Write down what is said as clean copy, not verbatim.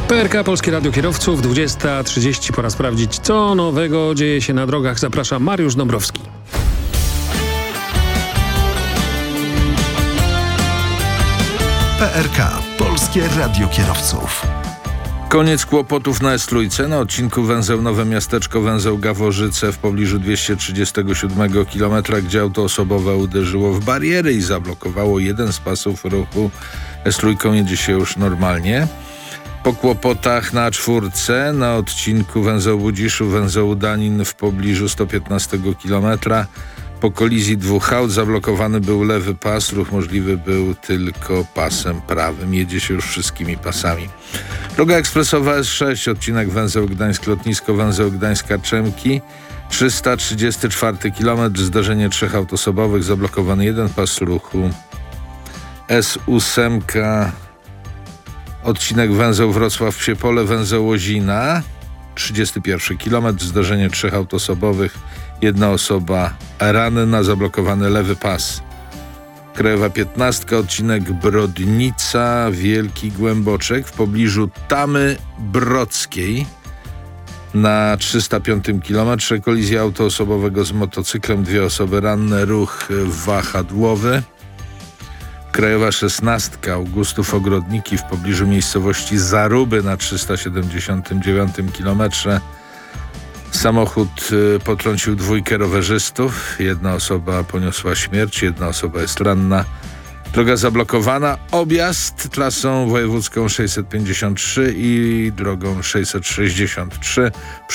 PRK Polskie Radio Kierowców, 20:30. Pora sprawdzić, co nowego dzieje się na drogach. Zaprasza Mariusz Dąbrowski. PRK Polskie Radio Kierowców. Koniec kłopotów na S-trójce. Na odcinku węzeł Nowe Miasteczko, węzeł Gaworzyce w pobliżu 237 km, gdzie auto osobowe uderzyło w bariery i zablokowało jeden z pasów ruchu. S-trójką jedzie się już normalnie. Po kłopotach na A4 na odcinku węzeł Budziszów, węzeł Danin w pobliżu 115 km. Po kolizji dwóch aut zablokowany był lewy pas. Ruch możliwy był tylko pasem prawym. Jedzie się już wszystkimi pasami. Droga ekspresowa S6, odcinek węzeł Gdańsk-Lotnisko, węzeł Gdańsk-Czemki, 334 km, zdarzenie trzech aut osobowych, zablokowany jeden pas ruchu. S8, odcinek węzeł Wrocław-Psiepole, węzeł Łozina, 31 km, zdarzenie trzech aut osobowych, jedna osoba ranna, zablokowany lewy pas. Krajowa 15, odcinek Brodnica, Wielki Głęboczek w pobliżu Tamy Brodzkiej na 305 km. Kolizja auto osobowego z motocyklem, dwie osoby ranne, ruch wahadłowy. Krajowa 16, Augustów Ogrodniki w pobliżu miejscowości Zaruby na 379 km. Samochód potrącił dwójkę rowerzystów. Jedna osoba poniosła śmierć, jedna osoba jest ranna. Droga zablokowana. Objazd trasą wojewódzką 653 i drogą 663.